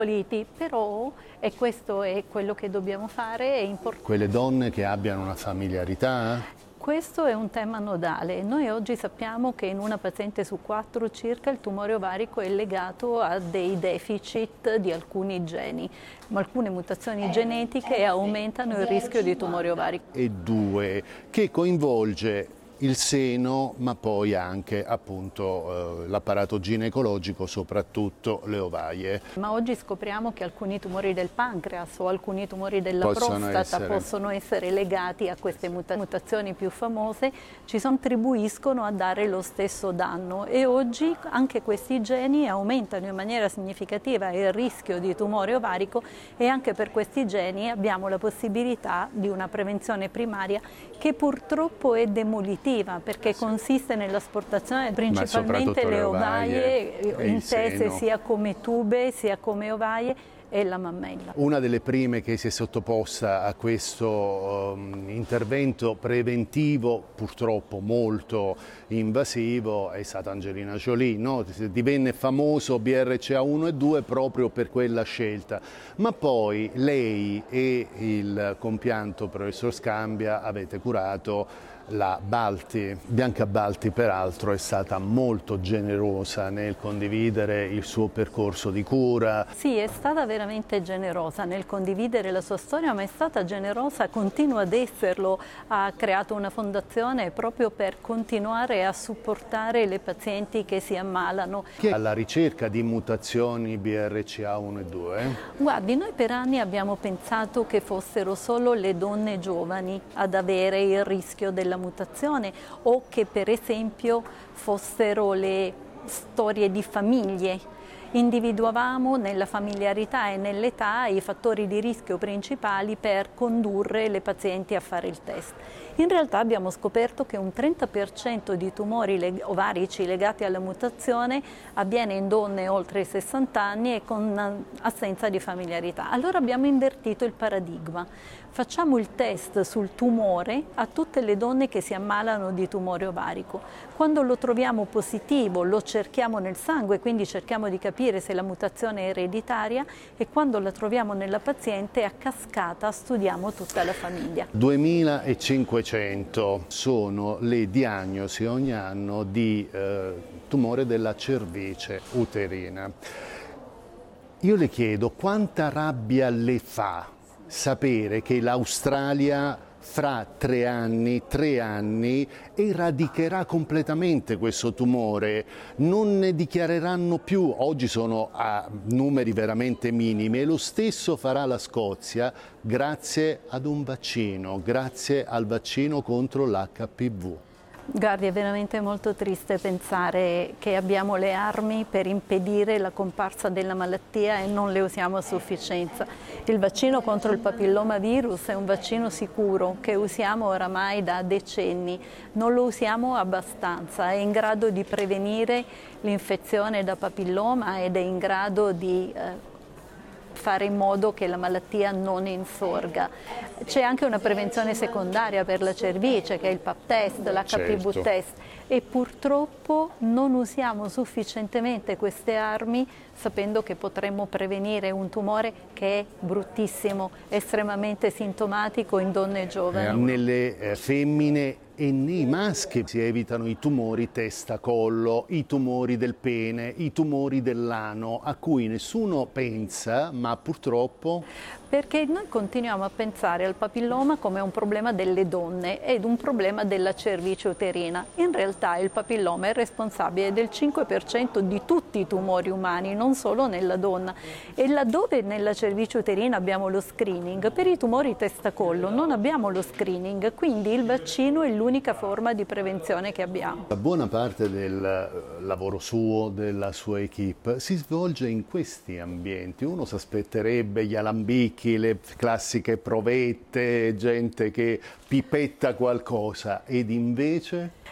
Però, e questo è quello che dobbiamo fare, è importante. Quelle donne che abbiano una familiarità? Questo è un tema nodale. Noi oggi sappiamo che in una paziente su 4 circa il tumore ovarico è legato a dei deficit di alcuni geni, ma alcune mutazioni genetiche aumentano il rischio di tumore ovarico. E due, che coinvolge il seno, ma poi anche appunto l'apparato ginecologico, soprattutto le ovaie. Ma oggi scopriamo che alcuni tumori del pancreas o alcuni tumori della prostata possono essere legati a queste mutazioni più famose, ci contribuiscono a dare lo stesso danno e oggi anche questi geni aumentano in maniera significativa il rischio di tumore ovarico e anche per questi geni abbiamo la possibilità di una prevenzione primaria che purtroppo è demolitiva, perché consiste nell'asportazione principalmente le ovaie intese sia come tube sia come ovaie e la mammella. Una delle prime che si è sottoposta a questo intervento preventivo, purtroppo molto invasivo, è stata Angelina Jolie, no? Divenne famoso BRCA1 e 2 proprio per quella scelta, ma poi lei e il compianto professor Scambia avete curato la Balti. Bianca Balti peraltro è stata molto generosa nel condividere il suo percorso di cura. Sì, è stata veramente generosa nel condividere la sua storia, ma è stata generosa, continua ad esserlo, ha creato una fondazione proprio per continuare a supportare le pazienti che si ammalano. Alla ricerca di mutazioni BRCA1 e 2? Guardi, noi per anni abbiamo pensato che fossero solo le donne giovani ad avere il rischio della mutazione o che per esempio fossero le storie di famiglie. Individuavamo nella familiarità e nell'età i fattori di rischio principali per condurre le pazienti a fare il test. In realtà abbiamo scoperto che un 30% di tumori ovarici legati alla mutazione avviene in donne oltre i 60 anni e con assenza di familiarità. Allora abbiamo invertito il paradigma. Facciamo il test sul tumore a tutte le donne che si ammalano di tumore ovarico. Quando lo troviamo positivo lo cerchiamo nel sangue, quindi cerchiamo di capire se la mutazione è ereditaria e quando la troviamo nella paziente a cascata studiamo tutta la famiglia. 2500 sono le diagnosi ogni anno di tumore della cervice uterina. Io le chiedo quanta rabbia le fa sapere che l'Australia fra 3 anni eradicherà completamente questo tumore, non ne dichiareranno più, oggi sono a numeri veramente minimi e lo stesso farà la Scozia grazie ad un vaccino, grazie al vaccino contro l'HPV. Guardi, è veramente molto triste pensare che abbiamo le armi per impedire la comparsa della malattia e non le usiamo a sufficienza. Il vaccino contro il papillomavirus è un vaccino sicuro che usiamo oramai da decenni, non lo usiamo abbastanza, è in grado di prevenire l'infezione da papilloma ed è in grado di fare in modo che la malattia non insorga. C'è anche una prevenzione secondaria per la cervice che è il Pap test, l'HPV test e purtroppo non usiamo sufficientemente queste armi sapendo che potremmo prevenire un tumore che è bruttissimo, estremamente sintomatico in donne giovani. Nelle femmine e nei maschi si evitano i tumori testa-collo, i tumori del pene, i tumori dell'ano, a cui nessuno pensa, ma purtroppo... Perché noi continuiamo a pensare al papilloma come un problema delle donne ed un problema della cervice uterina. In realtà il papilloma è responsabile del 5% di tutti i tumori umani, non solo nella donna. E laddove nella cervice uterina abbiamo lo screening, per i tumori testa-collo non abbiamo lo screening, quindi il vaccino è l'unica forma di prevenzione che abbiamo. La buona parte del lavoro suo, della sua equipe, si svolge in questi ambienti. Uno si aspetterebbe gli alambicchi, le classiche provette, gente che pipetta qualcosa, ed invece...